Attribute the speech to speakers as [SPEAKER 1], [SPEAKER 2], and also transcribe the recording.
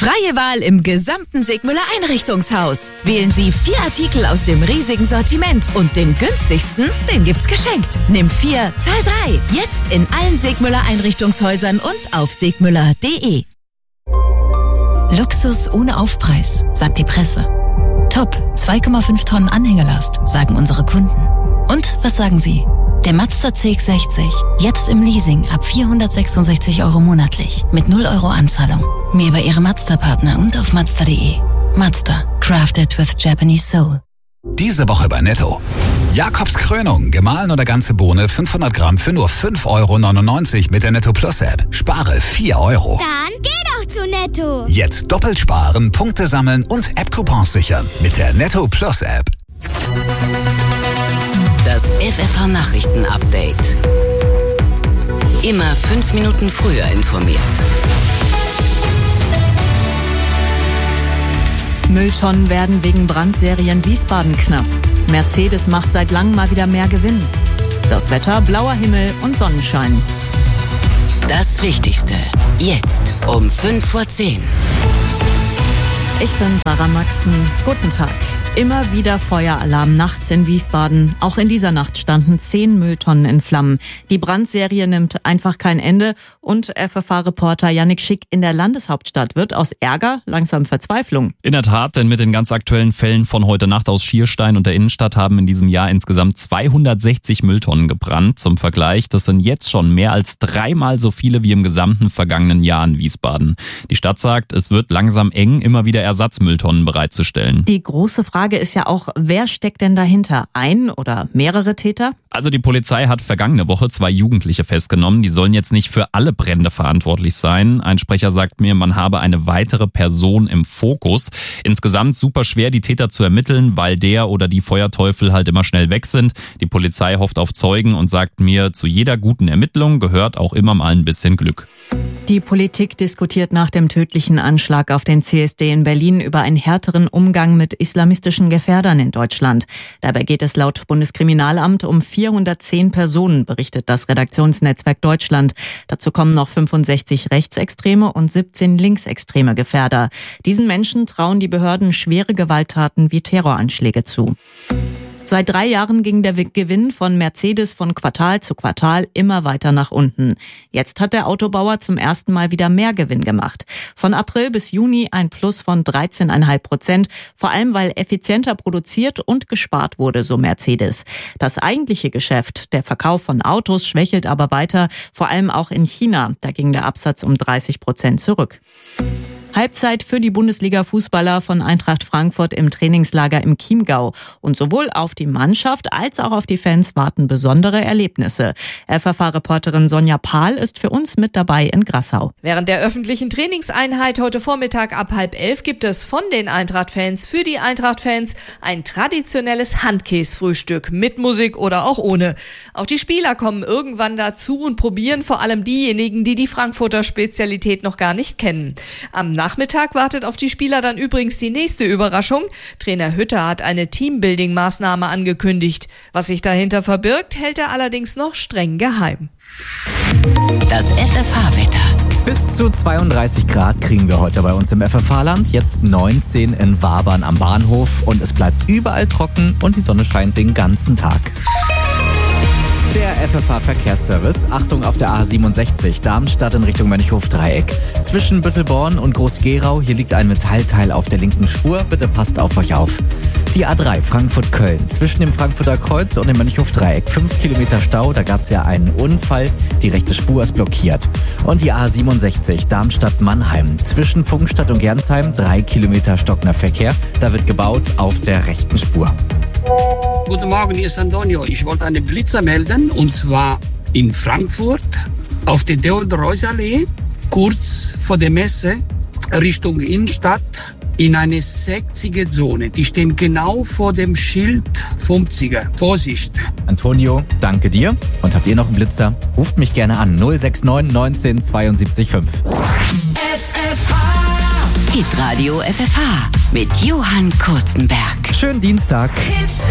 [SPEAKER 1] Freie Wahl im gesamten Segmüller Einrichtungshaus. Wählen Sie 4 Artikel aus dem riesigen Sortiment und den günstigsten, den gibt's geschenkt. Nimm 4, zahl 3. Jetzt in allen Segmüller Einrichtungshäusern und auf segmüller.de.
[SPEAKER 2] Luxus ohne Aufpreis, sagt die Presse. Top, 2,5 Tonnen Anhängelast, sagen unsere Kunden. Und was sagen Sie? Der Mazda CX-60, jetzt im Leasing ab 466 € monatlich, mit 0 € Anzahlung. Mehr bei Ihrem Mazda-Partner und auf Mazda.de. Mazda, crafted with Japanese soul.
[SPEAKER 3] Diese Woche bei Netto. Jakobs Krönung, gemahlen oder ganze Bohne, 500 Gramm für nur 5,99 € mit der Netto Plus App. Spare 4 €.
[SPEAKER 4] Dann geh doch zu Netto.
[SPEAKER 3] Jetzt doppelt sparen, Punkte sammeln und App-Coupons sichern mit der Netto Plus App.
[SPEAKER 2] Das FFH-Nachrichten-Update. Immer 5 Minuten früher informiert.
[SPEAKER 5] Mülltonnen werden wegen Brandserie in Wiesbaden knapp. Mercedes macht seit langem mal wieder mehr Gewinn. Das Wetter, blauer Himmel und Sonnenschein.
[SPEAKER 2] Das Wichtigste, jetzt um 5:10 Uhr.
[SPEAKER 5] Ich bin Sarah Maxen. Guten Tag. Immer wieder Feueralarm nachts in Wiesbaden. Auch in dieser Nacht standen 10 Mülltonnen in Flammen. Die Brandserie nimmt einfach kein Ende. Und FFH-Reporter Yannick Schick in der Landeshauptstadt wird aus Ärger langsam Verzweiflung.
[SPEAKER 6] In der Tat, denn mit den ganz aktuellen Fällen von heute Nacht aus Schierstein und der Innenstadt haben in diesem Jahr insgesamt 260 Mülltonnen gebrannt. Zum Vergleich, das sind jetzt schon mehr als 3-mal so viele wie im gesamten vergangenen Jahr in Wiesbaden. Die Stadt sagt, es wird langsam eng, immer wieder Ersatzmülltonnen bereitzustellen.
[SPEAKER 5] Die große Frage ist ja auch, wer steckt denn dahinter? Ein oder mehrere Täter?
[SPEAKER 6] Also die Polizei hat vergangene Woche 2 Jugendliche festgenommen. Die sollen jetzt nicht für alle Brände verantwortlich sein. Ein Sprecher sagt mir, man habe eine weitere Person im Fokus. Insgesamt super schwer, die Täter zu ermitteln, weil der oder die Feuerteufel halt immer schnell weg sind. Die Polizei hofft auf Zeugen und sagt mir, zu jeder guten Ermittlung gehört auch immer mal ein bisschen Glück.
[SPEAKER 5] Die Politik diskutiert nach dem tödlichen Anschlag auf den CSD in Berlin über einen härteren Umgang mit islamistischen Gefährdern in Deutschland. Dabei geht es laut Bundeskriminalamt um 410 Personen, berichtet das Redaktionsnetzwerk Deutschland. Dazu kommen noch 65 rechtsextreme und 17 linksextreme Gefährder. Diesen Menschen trauen die Behörden schwere Gewalttaten wie Terroranschläge zu. Seit 3 Jahren ging der Gewinn von Mercedes von Quartal zu Quartal immer weiter nach unten. Jetzt hat der Autobauer zum ersten Mal wieder mehr Gewinn gemacht. Von April bis Juni ein Plus von 13,5%, vor allem weil effizienter produziert und gespart wurde, so Mercedes. Das eigentliche Geschäft, der Verkauf von Autos, schwächelt aber weiter, vor allem auch in China. Da ging der Absatz um 30% zurück. Halbzeit für die Bundesliga-Fußballer von Eintracht Frankfurt im Trainingslager im Chiemgau. Und sowohl auf die Mannschaft als auch auf die Fans warten besondere Erlebnisse. FFH-Reporterin Sonja Pahl ist für uns mit dabei in Grassau.
[SPEAKER 7] Während der öffentlichen Trainingseinheit heute Vormittag ab 10:30 gibt es von den Eintracht-Fans für die Eintracht-Fans ein traditionelles Handkäsefrühstück mit Musik oder auch ohne. Auch die Spieler kommen irgendwann dazu und probieren vor allem diejenigen, die die Frankfurter Spezialität noch gar nicht kennen. Am Nachmittag wartet auf die Spieler dann übrigens die nächste Überraschung. Trainer Hütter hat eine Teambuilding-Maßnahme angekündigt. Was sich dahinter verbirgt, hält er allerdings noch streng geheim.
[SPEAKER 2] Das FFH-Wetter.
[SPEAKER 8] Bis zu 32 Grad kriegen wir heute bei uns im FFH-Land. Jetzt 19 in Wabern am Bahnhof. Und es bleibt überall trocken und die Sonne scheint den ganzen Tag. Der FFH-Verkehrsservice. Achtung auf der A67, Darmstadt in Richtung Mönchhof-Dreieck. Zwischen Büttelborn und Groß-Gerau, hier liegt ein Metallteil auf der linken Spur. Bitte passt auf euch auf. Die A3 Frankfurt-Köln. Zwischen dem Frankfurter Kreuz und dem Mönchhof-Dreieck. 5 Kilometer Stau, da gab es ja einen Unfall. Die rechte Spur ist blockiert. Und die A67 Darmstadt-Mannheim. Zwischen Pfungstadt und Gernsheim 3 Kilometer stockender Verkehr. Da wird gebaut auf der rechten Spur.
[SPEAKER 9] Guten Morgen, hier ist Antonio. Ich wollte einen Blitzer melden, und zwar in Frankfurt auf der Theodor-Heuss-Allee, kurz vor der Messe, Richtung Innenstadt, in eine 60er Zone. Die stehen genau vor dem Schild 50er. Vorsicht!
[SPEAKER 8] Antonio, danke dir. Und habt ihr noch einen Blitzer? Ruft mich gerne an. 069 19 72 5.
[SPEAKER 2] FFH. Hitradio FFH mit Johann Kurzenberg.
[SPEAKER 8] Schönen Dienstag.
[SPEAKER 2] Hit